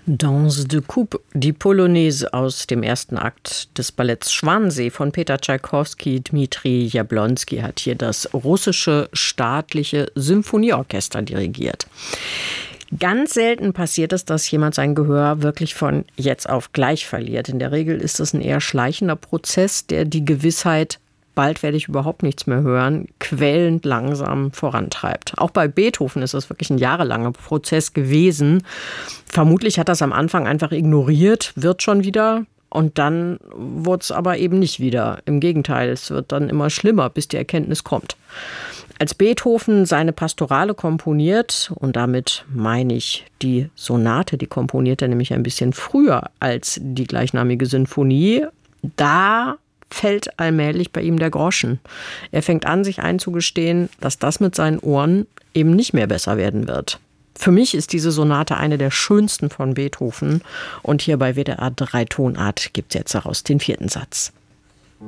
Danse de Coupe, die Polonaise aus dem ersten Akt des Balletts Schwansee von Peter Tschaikowski. Dmitri Jablonski hat hier das russische staatliche Symphonieorchester dirigiert. Ganz selten passiert es, dass jemand sein Gehör wirklich von jetzt auf gleich verliert. In der Regel ist es ein eher schleichender Prozess, der die Gewissheit, bald werde ich überhaupt nichts mehr hören, quälend langsam vorantreibt. Auch bei Beethoven ist es wirklich ein jahrelanger Prozess gewesen. Vermutlich hat er es am Anfang einfach ignoriert, wird schon wieder. Und dann wurde es aber eben nicht wieder. Im Gegenteil, es wird dann immer schlimmer, bis die Erkenntnis kommt. Als Beethoven seine Pastorale komponiert, und damit meine ich die Sonate, die komponiert er nämlich ein bisschen früher als die gleichnamige Sinfonie, da fällt allmählich bei ihm der Groschen. Er fängt an, sich einzugestehen, dass das mit seinen Ohren eben nicht mehr besser werden wird. Für mich ist diese Sonate eine der schönsten von Beethoven. Und hier bei WDR 3 Tonart gibt es jetzt daraus den 4. Satz.